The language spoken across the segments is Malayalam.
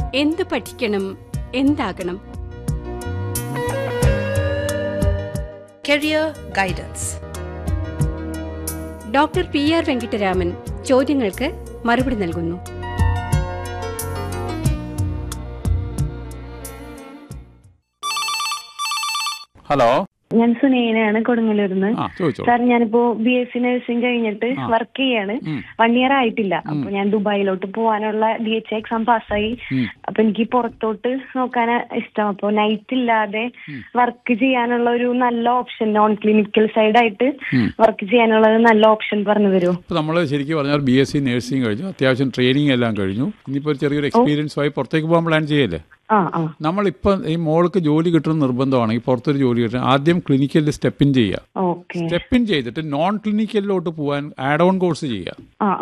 എന്ത് പഠിക്കണം, എന്താകണം? Career guidance. Doctor PR Venkitaraman ചോദ്യങ്ങൾക്ക് മറുപടി നൽകുന്നു. ഹലോ, ഞാൻ സുനീനയാണ്, കൊടുങ്ങല്ലൂരിന്ന്. സാർ, ഞാനിപ്പോ BSc നഴ്സിംഗ് കഴിഞ്ഞിട്ട് വർക്ക് ചെയ്യാണ്. 1 year ആയിട്ടില്ല. അപ്പൊ ഞാൻ ദുബായിലോട്ട് പോവാനുള്ള DHA എക്സാം പാസ്സായി. അപ്പൊ എനിക്ക് പുറത്തോട്ട് നോക്കാൻ ഇഷ്ടം. അപ്പൊ നൈറ്റ് ഇല്ലാതെ വർക്ക് ചെയ്യാനുള്ള ഒരു നല്ല ഓപ്ഷൻ, നോൺ ക്ലിനിക്കൽ സൈഡായിട്ട് വർക്ക് ചെയ്യാനുള്ള നല്ല ഓപ്ഷൻ പറഞ്ഞു തരുമോ? നമ്മൾ ശരിക്കും പറഞ്ഞാൽ BSc നഴ്സിംഗ് കഴിഞ്ഞു, അത്യാവശ്യം ട്രെയിനിങ് എല്ലാം കഴിഞ്ഞു. ഇനിയിപ്പോ ചെറിയൊരു എക്സ്പീരിയൻസ് ആയി പുറത്തേക്ക് പോകാൻ പ്ലാൻ ചെയ്യല്ലേ? നമ്മളിപ്പം ഈ മോൾക്ക് ജോലി കിട്ടുന്ന നിർബന്ധമാണെങ്കിൽ പുറത്തൊരു ജോലി കിട്ടണം, ആദ്യം ക്ലിനിക്കലിൽ സ്റ്റെപ്പ് ഇൻ ചെയ്യുക. സ്റ്റെപ്പ് ഇൻ ചെയ്തിട്ട് നോൺ ക്ലിനിക്കലിലോട്ട് പോകാൻ ആഡ് ഓൺ കോഴ്സ് ചെയ്യുക.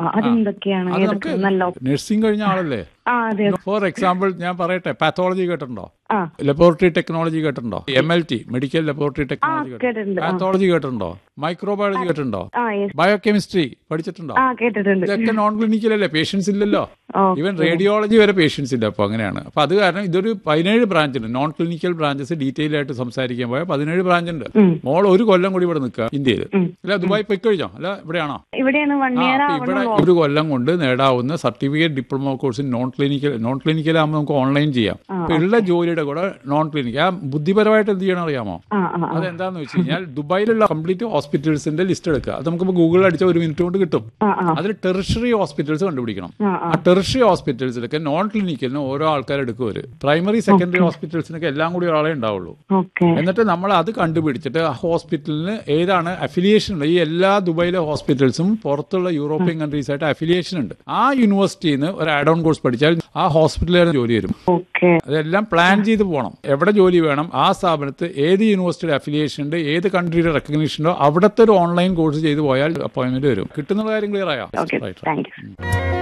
നഴ്സിംഗ് കഴിഞ്ഞ ആളല്ലേ? ഫോർ എക്സാമ്പിൾ ഞാൻ പറയട്ടെ, പാത്തോളജി കേട്ടിട്ടുണ്ടോ? ലബോറട്ടറി ടെക്നോളജി കേട്ടിട്ടുണ്ടോ? MLT, മെഡിക്കൽ ലബോറട്ടറി ടെക്നോളജി കേട്ടിട്ടുണ്ടോ? പാത്തോളജി കേട്ടിട്ടുണ്ടോ? മൈക്രോബയോളജി കേട്ടിട്ടുണ്ടോ? ബയോകെമിസ്ട്രി പഠിച്ചിട്ടുണ്ടോ? ഇതൊക്കെ നോൺ ക്ലിനിക്കൽ അല്ലേ, പേഷ്യൻസ് ഇല്ലല്ലോ. ഈവൻ റേഡിയോളജി വരെ പേഷ്യൻസ് ഇല്ല. അപ്പൊ അങ്ങനെയാണ്. അപ്പൊ അത് കാരണം ഇതൊരു 17 ബ്രാഞ്ച് ഉണ്ട്, നോൺ ക്ലിനിക്കൽ ബ്രാഞ്ചസ്. ഡീറ്റെയിൽ ആയിട്ട് സംസാരിക്കാൻ പോയാൽ 17 ബ്രാഞ്ച് ഉണ്ട്. മോൾ 1 കൊല്ലം കൂടി ഇവിടെ നിൽക്കുക ഇന്ത്യയിൽ. അല്ല, ദുബായ് പോയി കഴിഞ്ഞോ? അല്ല, ഇവിടെയാണോ? ഇവിടെ 1 കൊല്ലം കൊണ്ട് നേടാവുന്ന certificate diploma course non clinical ആകുമ്പോൾ നമുക്ക് ഓൺലൈൻ ചെയ്യാം. ഇപ്പൊ ഉള്ള ജോലിയുടെ കൂടെ നോൺ ക്ലിനിക്കൽ. ആ ബുദ്ധിപരമായിട്ട് എന്ത് ചെയ്യണം അറിയാമോ? അതെന്താന്ന് വെച്ച് കഴിഞ്ഞാൽ ദുബായിലുള്ള കംപ്ലീറ്റ് ഹോസ്പിറ്റൽസിന്റെ ലിസ്റ്റ് എടുക്കുക. അത് നമുക്ക് ഗൂഗിളിൽ അടിച്ചാൽ 1 മിനിറ്റ് കൊണ്ട് കിട്ടും. അതിൽ ടെറിഷറി ഹോസ്പിറ്റൽസ് കണ്ടുപിടിക്കണം. ആ ടെറിഷറി ഹോസ്പിറ്റൽസിലൊക്കെ നോൺ ക്ലിനിക്കലിന് ഓരോ ആൾക്കാർ എടുക്കും. പ്രൈമറി സെക്കൻഡറി ഹോസ്പിറ്റൽസിനൊക്കെ എല്ലാം കൂടി ഒരാളെ ഉണ്ടാവുള്ളൂ. എന്നിട്ട് നമ്മൾ അത് കണ്ടുപിടിച്ചിട്ട് ആ ഹോസ്പിറ്റലിന് ഏതാണ് അഫിലിയേഷൻ ഉള്ളത്. ഈ എല്ലാ ദുബായിലെ ഹോസ്പിറ്റൽസും പുറത്തുള്ള യൂറോപ്യൻ കൺട്രീസ് ആയിട്ട് അഫിലിയേഷൻ ഉണ്ട്. ആ യൂണിവേഴ്സിറ്റിയിൽ നിന്ന് ഒരു ആഡ് ഓൺ കോഴ്സ് പഠിച്ചാൽ ആ ഹോസ്പിറ്റലിൽ ജോലി വരും. അതെല്ലാം പ്ലാൻ ചെയ്ത് പോകണം. എവിടെ ജോലി വേണം, ആ സ്ഥാപനത്ത് ഏത് യൂണിവേഴ്സിറ്റിയുടെ അഫിലിയേഷൻ ഉണ്ട്, ഏത് കൺട്രിയുടെ റെക്കഗ്നീഷൻ ഉണ്ടോ, അവിടുത്തെ ഒരു ഓൺലൈൻ കോഴ്സ് ചെയ്ത് പോയാൽ അപ്പോയിന്റ്മെന്റ് വരും. കിട്ടുന്ന കാര്യം ക്ലിയർ ആയോ?